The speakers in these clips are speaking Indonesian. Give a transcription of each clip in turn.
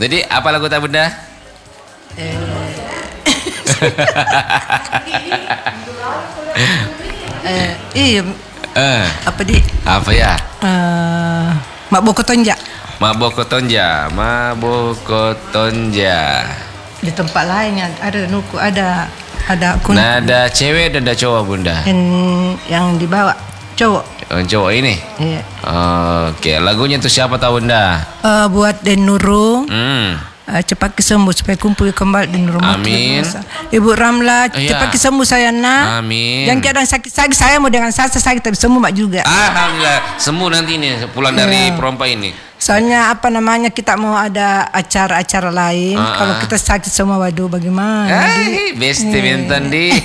Jadi apa lagu tak Bunda? Iya. Apa di? Apa ya? Mak Boko Tonja. Maboko Tonja, Maboko Tonja. Di tempat lain ada nuku, ada Nah, ada cewek dan ada cowok Bunda. yang dibawa cowok. Yang cowok ini. Iya. Oke, lagunya tuh siapa tahu Bunda? Buat Den Nurung. Hmm. Cepat kesembuh supaya kumpul kembali di rumah. Amin. Ibu Ramla, Iya. cepat kesembuh saya nak. Amin. Jangan kadang sakit-sakit, saya mau dengan saya sakit tapi sembuh mak juga. Alhamdulillah, sembuh nanti ini pulang dari perompa ini. Soalnya kita mau ada acara-acara lain. Kalau kita sakit semua, waduh bagaimana? Besti Bintan di.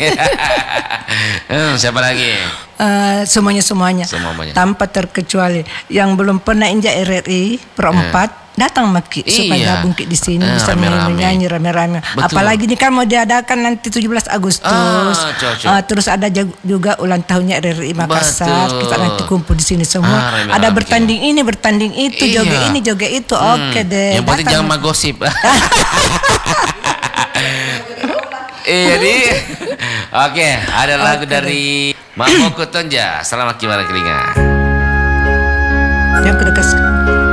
Siapa lagi? Semuanya Semuanya. tanpa terkecuali yang belum pernah injak RRI perempat datang maki supaya gabung di sini bisa menyanyi rame-rame. Apalagi ini kan mau diadakan nanti 17 Agustus. Terus ada juga ulang tahunnya RRI Makassar. Betul. Kita nanti kumpul di sini semua. Ada bertanding ini, bertanding itu, joget ini, joget itu. Oke deh. Yang penting jangan magosip. Jadi oke, ada lagu dari Maboko Tonja. Selamat gimana kelinga. Yang kedua